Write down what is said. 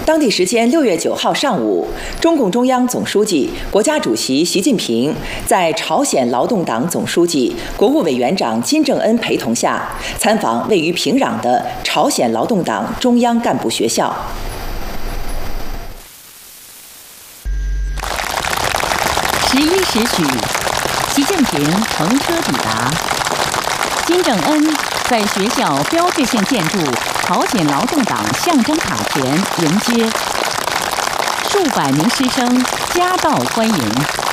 当地时间6月9号上午，中共中央总书记、国家主席习近平在朝鲜劳动党总书记、国务委员长金正恩陪同下，参访位于平壤的朝鲜劳动党中央干部学校。 11时许，习近平乘车抵达，金正恩在学校标志性建筑朝鲜劳动党象征塔前迎接，数百名师生夹道欢迎。